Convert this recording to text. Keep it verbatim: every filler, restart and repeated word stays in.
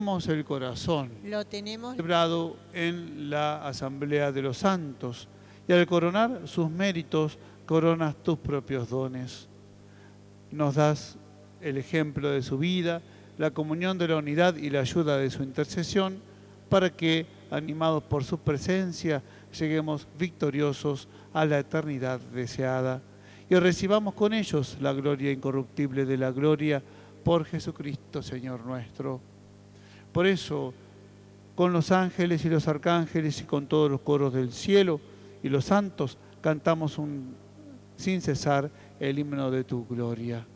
Tenemos el corazón lo tenemos celebrado en la Asamblea de los Santos, y al coronar sus méritos, coronas tus propios dones. Nos das el ejemplo de su vida, la comunión de la unidad y la ayuda de su intercesión, para que, animados por su presencia, lleguemos victoriosos a la eternidad deseada y recibamos con ellos la gloria incorruptible de la gloria por Jesucristo, Señor nuestro. Por eso, con los ángeles y los arcángeles y con todos los coros del cielo y los santos, cantamos un, sin cesar el himno de tu gloria.